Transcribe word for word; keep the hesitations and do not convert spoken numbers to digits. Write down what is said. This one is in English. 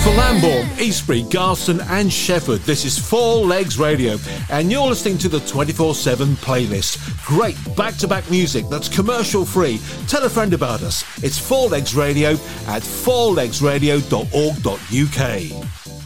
Lambourne, Eastbury, Garston and Shefford. This is Four Legs Radio and you're listening to the twenty-four seven playlist. Great back-to-back music that's commercial free. Tell a friend about us. It's Four Legs Radio at four legs radio dot org dot uk.